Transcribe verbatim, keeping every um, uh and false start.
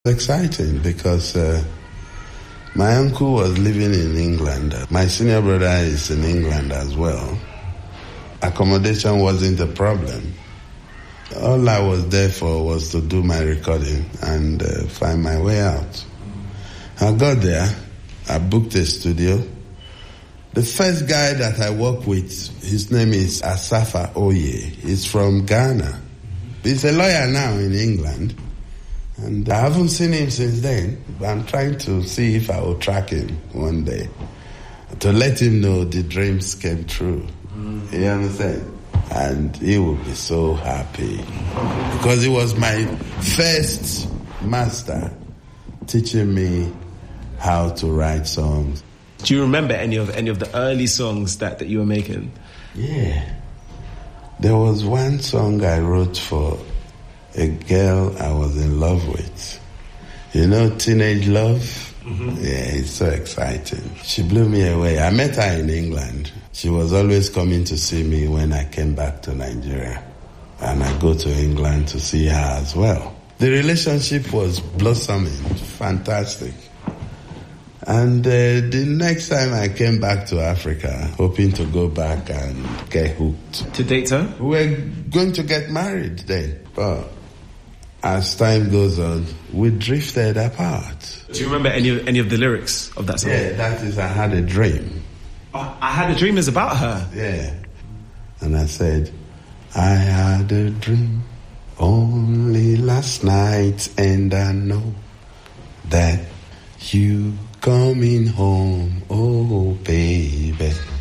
Exciting because uh, my uncle was living in England. My senior brother is in England as well. Accommodation wasn't a problem. All I was there for was to do my recording and uh, find my way out. I got there. I booked a studio. The first guy that I work with, his name is Asafa Oye. He's from Ghana. He's a lawyer now in England. And I haven't seen him since then, but I'm trying to see if I will track him one day to let him know the dreams came true. Mm. You understand? And he will be so happy because he was my first master teaching me how to write songs. Do you remember any of any of the early songs that, that you were making? Yeah. There was one song I wrote for a girl I was in love with. You know, teenage love? Mm-hmm. Yeah, it's so exciting. She blew me away. I met her in England. She was always coming to see me when I came back to Nigeria. And I go to England to see her as well. The relationship was blossoming, fantastic. And uh, the next time I came back to Africa, hoping to go back and get hooked. To date her? We were going to get married then. But as time goes on, we drifted apart. Do you remember any of, any of the lyrics of that song? Yeah, that is, I had a dream. Oh, I had a dream is about her. Yeah. And I said, I had a dream only last night, and I know that you coming home, oh baby.